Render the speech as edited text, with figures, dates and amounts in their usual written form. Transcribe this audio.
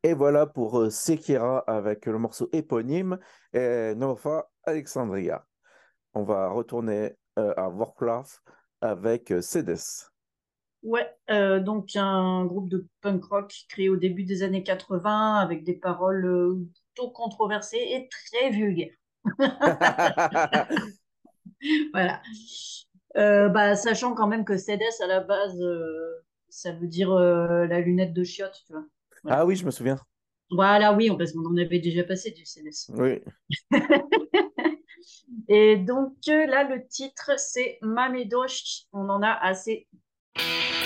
Et voilà pour Sekira avec le morceau éponyme et Nova Alexandria. On va retourner à Wrocław avec Cedes. Ouais, donc un groupe de punk rock créé au début des années 80 avec des paroles plutôt controversées et très vulgaires. Voilà. Bah, sachant quand même que CEDES à la base, ça veut dire la lunette de chiotte, tu vois. Ah Voilà. oui, je me souviens. Voilà, oui, parce qu'on en avait déjà passé du CEDES. Oui. Et donc là, le titre, c'est Mamedosh. On en a assez.